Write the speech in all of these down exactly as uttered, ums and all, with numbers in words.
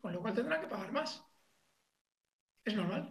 con lo cual tendrán que pagar más. Es normal.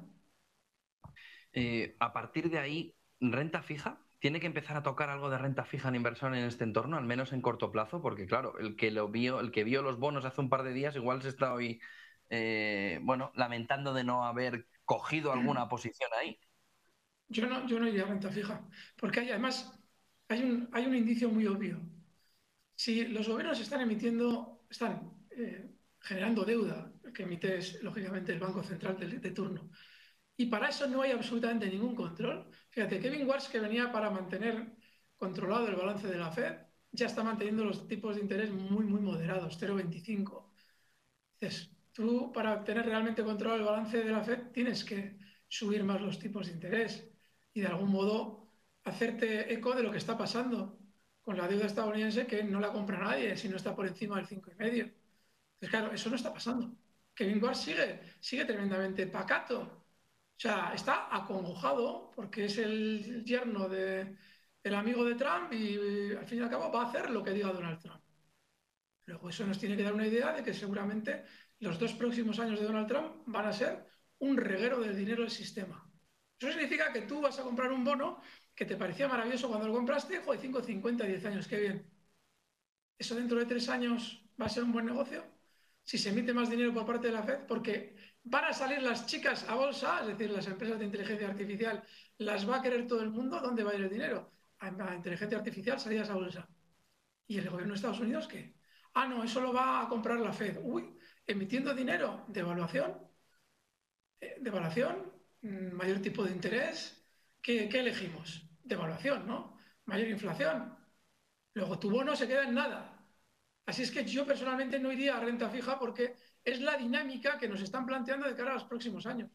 Eh, a partir de ahí, renta fija, tiene que empezar a tocar algo de renta fija en inversión en este entorno, al menos en corto plazo, porque claro, el que lo vio, el que vio los bonos hace un par de días, igual se está hoy, eh, bueno, lamentando de no haber cogido alguna posición ahí. Yo no, yo no iría a renta fija, porque hay, además hay un, hay un indicio muy obvio. Si los gobiernos están emitiendo, están eh, generando deuda, que emite es, lógicamente el Banco Central de, de turno, y para eso no hay absolutamente ningún control. Fíjate, Kevin Warsh, que venía para mantener controlado el balance de la Fed, ya está manteniendo los tipos de interés muy, muy moderados, cero coma veinticinco. Entonces, tú para tener realmente controlado el balance de la Fed tienes que subir más los tipos de interés y de algún modo hacerte eco de lo que está pasando con la deuda estadounidense, que no la compra nadie si no está por encima del cinco coma cinco. Entonces, claro, eso no está pasando. Kevin Warsh sigue, sigue tremendamente pacato. O sea, está acongojado porque es el yerno de, del amigo de Trump y, y al fin y al cabo va a hacer lo que diga Donald Trump. Luego eso nos tiene que dar una idea de que seguramente los dos próximos años de Donald Trump van a ser un reguero del dinero del sistema. Eso significa que tú vas a comprar un bono que te parecía maravilloso cuando lo compraste, joder, cinco, cincuenta, diez años, qué bien. ¿Eso dentro de tres años va a ser un buen negocio? Si se emite más dinero por parte de la Fed, porque van a salir las chicas a bolsa, es decir, las empresas de inteligencia artificial, las va a querer todo el mundo, ¿dónde va a ir el dinero? A la inteligencia artificial, salidas a bolsa. ¿Y el gobierno de Estados Unidos qué? Ah, no, eso lo va a comprar la Fed. Uy, emitiendo dinero, devaluación, eh, devaluación, mm, mayor tipo de interés. ¿Qué, qué elegimos? Devaluación, ¿no? Mayor inflación. Luego tu bono se queda en nada. Así es que yo personalmente no iría a renta fija porque es la dinámica que nos están planteando de cara a los próximos años.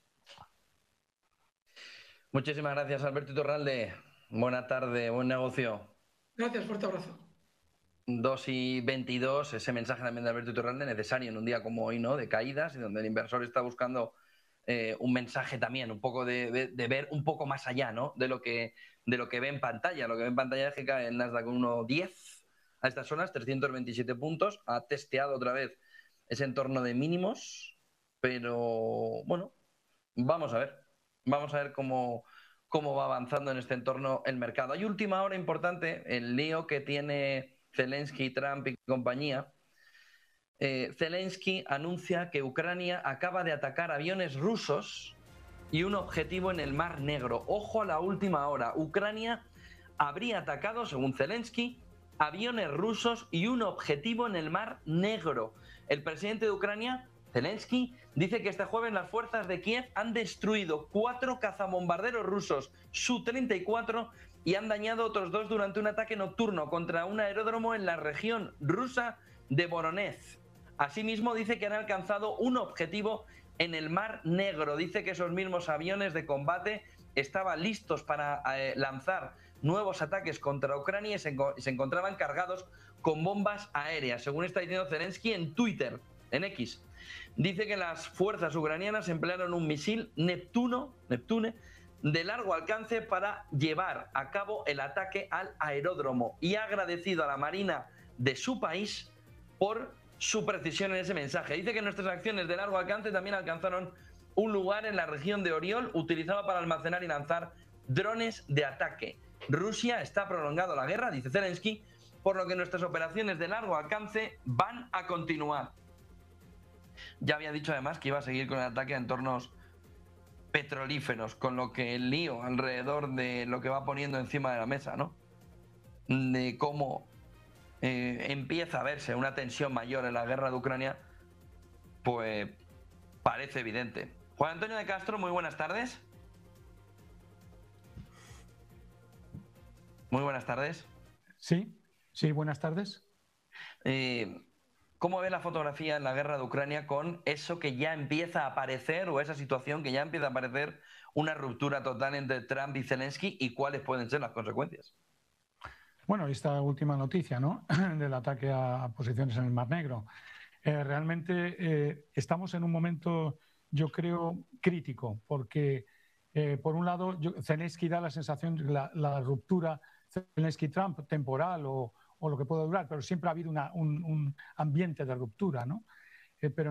Muchísimas gracias, Alberto Iturralde. Buena tarde, buen negocio. Gracias, fuerte abrazo. Dos y veintidós, ese mensaje también de Alberto Iturralde necesario en un día como hoy, ¿no? De caídas, y donde el inversor está buscando eh, un mensaje también, un poco de, de, de, ver un poco más allá, ¿no? De lo que, de lo que ve en pantalla. Lo que ve en pantalla es que cae el Nasdaq uno coma diez a estas zonas, trescientos veintisiete puntos. Ha testeado otra vez ese entorno de mínimos, pero bueno, vamos a ver. Vamos a ver cómo, cómo va avanzando en este entorno el mercado. Hay última hora importante, el lío que tiene Zelensky, Trump y compañía. Eh, Zelensky anuncia que Ucrania acaba de atacar aviones rusos y un objetivo en el Mar Negro. Ojo a la última hora. Ucrania habría atacado, según Zelensky, aviones rusos y un objetivo en el Mar Negro. El presidente de Ucrania, Zelensky, dice que este jueves las fuerzas de Kiev han destruido cuatro cazabombarderos rusos Su treinta y cuatro y han dañado otros dos durante un ataque nocturno contra un aeródromo en la región rusa de Voronezh. Asimismo, dice que han alcanzado un objetivo en el Mar Negro. Dice que esos mismos aviones de combate estaban listos para eh, lanzar nuevos ataques contra Ucrania y se, se encontraban cargados con bombas aéreas, según está diciendo Zelensky en Twitter, en X. Dice que las fuerzas ucranianas emplearon un misil Neptuno, Neptune de largo alcance para llevar a cabo el ataque al aeródromo y ha agradecido a la Marina de su país por su precisión en ese mensaje. Dice que nuestras acciones de largo alcance también alcanzaron un lugar en la región de Oriol utilizado para almacenar y lanzar drones de ataque. Rusia está prolongando la guerra, dice Zelensky, por lo que nuestras operaciones de largo alcance van a continuar. Ya había dicho además que iba a seguir con el ataque a entornos petrolíferos, con lo que el lío alrededor de lo que va poniendo encima de la mesa, ¿no? De cómo eh, empieza a verse una tensión mayor en la guerra de Ucrania, pues parece evidente. Juan Antonio de Castro, muy buenas tardes. Muy buenas tardes. Sí, sí, buenas tardes. Eh, ¿Cómo ve la fotografía en la guerra de Ucrania con eso que ya empieza a aparecer, o esa situación que ya empieza a aparecer, una ruptura total entre Trump y Zelensky, y cuáles pueden ser las consecuencias? Bueno, esta última noticia, ¿no? Del ataque a posiciones en el Mar Negro. Eh, realmente eh, estamos en un momento, yo creo, crítico, porque eh, por un lado yo, Zelensky da la sensación de la, la ruptura Zelensky-Trump temporal o, o lo que pueda durar, pero siempre ha habido una, un, un ambiente de ruptura, ¿no? Eh, pero